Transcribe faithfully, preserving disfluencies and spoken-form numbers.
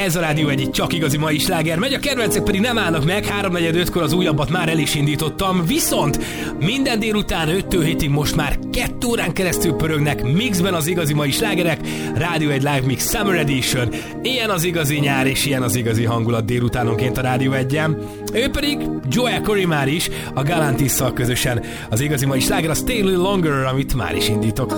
Ez a Rádió egy csak igazi mai sláger. Megy, a kedvencek pedig nem állnak meg. háromnegyed ötkor az újabbat már el is indítottam. Viszont minden délután öttől hétig most már kettő órán keresztül pörögnek mixben az igazi mai slágerek. Rádió egy Live Mix Summer Edition. Ilyen az igazi nyár és ilyen az igazi hangulat délutánonként a Rádió egyen. Ő pedig Joel Corey már is, a Galantisszal közösen az igazi mai sláger, a Stay a Little Longer, amit már is indítok.